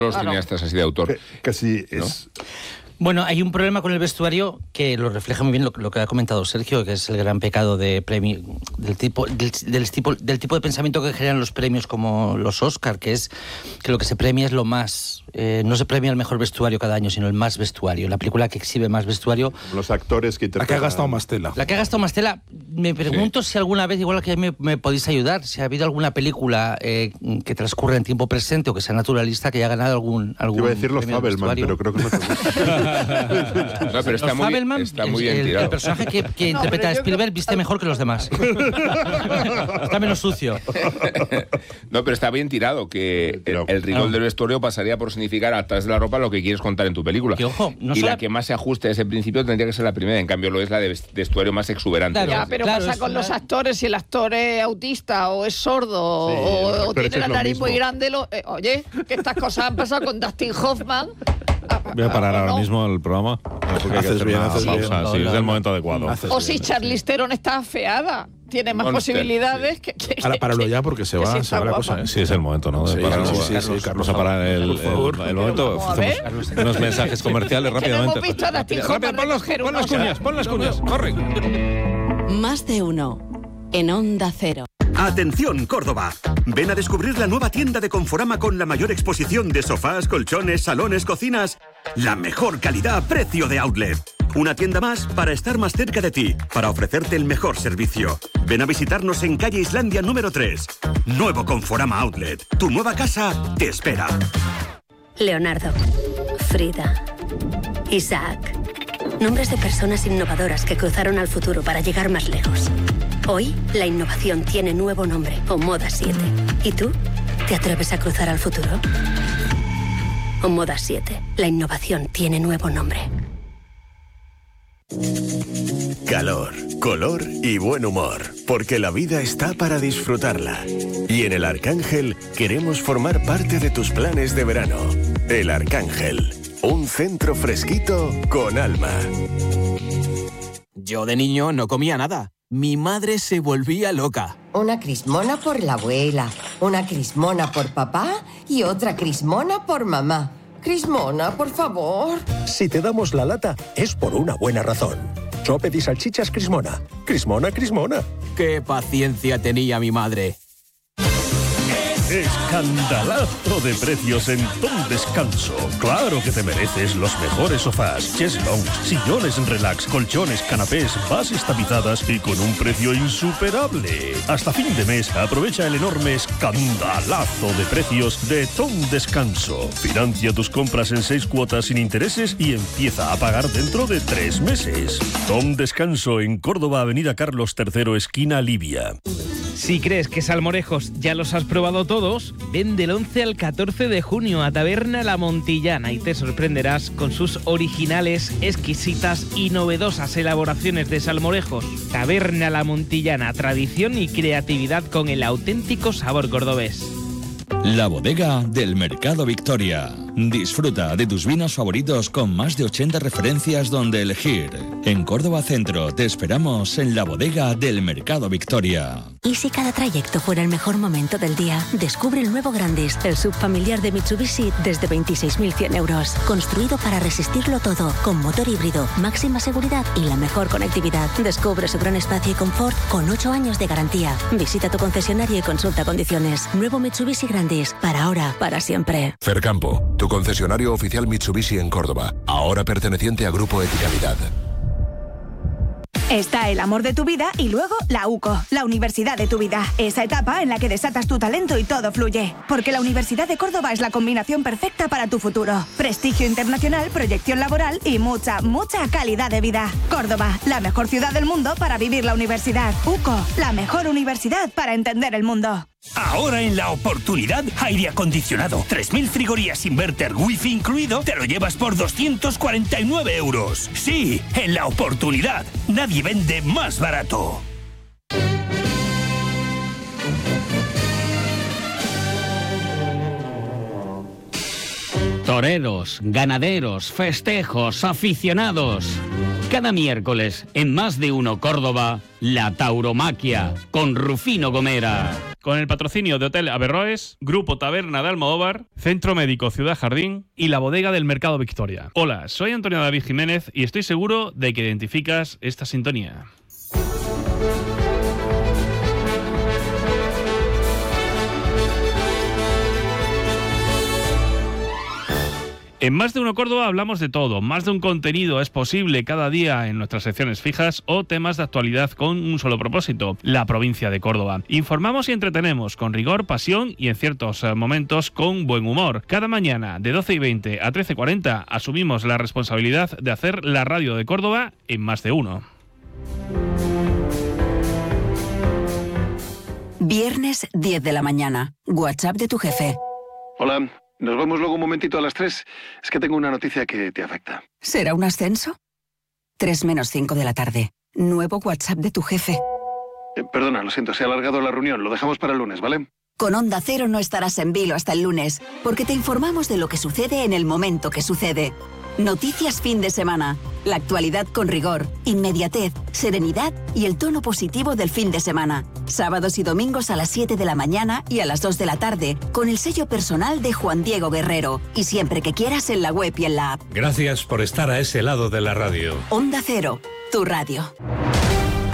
Los cineastas así de autor. Casi ¿no? es... Bueno, hay un problema con el vestuario que lo refleja muy bien lo que ha comentado Sergio, que es el gran pecado de premio, del tipo de pensamiento que generan los premios como los Oscar, que es que lo que se premia es lo más... no se premia el mejor vestuario cada año, sino el más vestuario. La película que exhibe más vestuario... Los actores que interpretan... La que ha gastado más tela. La que ha gastado más tela. Me pregunto si alguna vez, igual que me podéis ayudar, si ha habido alguna película que transcurre en tiempo presente o que sea naturalista que haya ganado algún iba a decir los Fabelman, pero creo que no te gusta. No, pero está muy bien tirado. El personaje que interpreta a Spielberg viste mejor que los demás. Está menos sucio. No, pero está bien tirado, que el rigor del vestuario pasaría por significar a través de la ropa lo que quieres contar en tu película. Que, ojo, la que más se ajuste a ese principio tendría que ser la primera, en cambio lo es la de vestuario más exuberante. Claro, ¿no? ya, pero pasa con los actores, si el actor es autista o es sordo o tiene la nariz muy grande. Oye, que estas cosas han pasado con Dustin Hoffman. Voy a parar ahora mismo el programa. Porque Haces bien, haces bien. pausa. Sí, es el momento adecuado. O si Charlize Theron está afeada, tiene más posibilidades que Ahora páralo ya porque se va la cosa. Sí, es el momento, ¿no? Sí, Carlos, vamos a parar el momento. Vamos Unos mensajes comerciales rápidamente. Hemos visto a Dustin Hoffman Pon las cuñas, corre. Más de uno en Onda Cero. ¡Atención, Córdoba! Ven a descubrir la nueva tienda de Conforama con la mayor exposición de sofás, colchones, salones, cocinas. La mejor calidad a precio de outlet. Una tienda más para estar más cerca de ti, para ofrecerte el mejor servicio. Ven a visitarnos en calle Islandia número 3. Nuevo Conforama Outlet. Tu nueva casa te espera. Leonardo, Frida, Isaac. Nombres de personas innovadoras que cruzaron al futuro para llegar más lejos. Hoy, la innovación tiene nuevo nombre, Omoda 7. ¿Y tú? ¿Te atreves a cruzar al futuro? Omoda 7. La innovación tiene nuevo nombre. Calor, color y buen humor, porque la vida está para disfrutarla. Y en El Arcángel queremos formar parte de tus planes de verano. El Arcángel, un centro fresquito con alma. Yo de niño no comía nada. Mi madre se volvía loca. Una crismona por la abuela, una crismona por papá y otra crismona por mamá. Crismona, por favor. Si te damos la lata, es por una buena razón. Sope de salchichas Crismona. Crismona, Crismona. ¡Qué paciencia tenía mi madre! Escandalazo de precios en Tom Descanso. Claro que te mereces los mejores sofás, chaises lounge, sillones relax, colchones, canapés, bases tapizadas y con un precio insuperable. Hasta fin de mes aprovecha el enorme escandalazo de precios de Tom Descanso. Financia tus compras en 6 cuotas sin intereses y empieza a pagar dentro de 3 meses. Tom Descanso en Córdoba, Avenida Carlos III, esquina Libia. Si crees que salmorejos ya los has probado todos, ven del 11 al 14 de junio a Taberna La Montillana y te sorprenderás con sus originales, exquisitas y novedosas elaboraciones de salmorejos. Taberna La Montillana, tradición y creatividad con el auténtico sabor cordobés. La bodega del Mercado Victoria. Disfruta de tus vinos favoritos con más de 80 referencias donde elegir. En Córdoba Centro te esperamos en la bodega del Mercado Victoria. ¿Y si cada trayecto fuera el mejor momento del día? Descubre el nuevo Grandis, el subfamiliar de Mitsubishi desde 26.100 euros. Construido para resistirlo todo, con motor híbrido, máxima seguridad y la mejor conectividad. Descubre su gran espacio y confort con 8 años de garantía. Visita tu concesionario y consulta condiciones. Nuevo Mitsubishi Grandis, para ahora, para siempre. Fercampo, tu concesionario oficial Mitsubishi en Córdoba, ahora perteneciente a Grupo Eticalidad. Está el amor de tu vida y luego la UCO, la universidad de tu vida. Esa etapa en la que desatas tu talento y todo fluye. Porque la Universidad de Córdoba es la combinación perfecta para tu futuro. Prestigio internacional, proyección laboral y mucha, mucha calidad de vida. Córdoba, la mejor ciudad del mundo para vivir la universidad. UCO, la mejor universidad para entender el mundo. Ahora en La Oportunidad, aire acondicionado, 3.000 frigorías inverter, wifi incluido, te lo llevas por 249 euros. Sí, en La Oportunidad, nadie vende más barato. Toreros, ganaderos, festejos, aficionados. Cada miércoles, en Más de Uno Córdoba, la tauromaquia, con Rufino Gomera. con el patrocinio de Hotel Averroes, Grupo Taberna de Almodóvar, Centro Médico Ciudad Jardín y la Bodega del Mercado Victoria. Hola, soy Antonio David Jiménez y estoy seguro de que identificas esta sintonía. En Más de Uno Córdoba hablamos de todo. Más de un contenido es posible cada día en nuestras secciones fijas o temas de actualidad con un solo propósito, la provincia de Córdoba. Informamos y entretenemos con rigor, pasión y en ciertos momentos con buen humor. Cada mañana de 12:20 a 13:40 asumimos la responsabilidad de hacer la radio de Córdoba en Más de Uno. Viernes 10 de la mañana. WhatsApp de tu jefe. Hola. Nos vemos luego un momentito a las 3. Es que tengo una noticia que te afecta. ¿Será un ascenso? 3 menos 5 de la tarde. Nuevo WhatsApp de tu jefe. Perdona, lo siento, se ha alargado la reunión. Lo dejamos para el lunes, ¿vale? Con Onda Cero no estarás en vilo hasta el lunes, porque te informamos de lo que sucede en el momento que sucede. Noticias fin de semana. La actualidad con rigor, inmediatez, serenidad y el tono positivo del fin de semana. Sábados y domingos a las 7 de la mañana y a las 2 de la tarde, con el sello personal de Juan Diego Guerrero. Y siempre que quieras en la web y en la app. Gracias por estar a ese lado de la radio. Onda Cero, tu radio.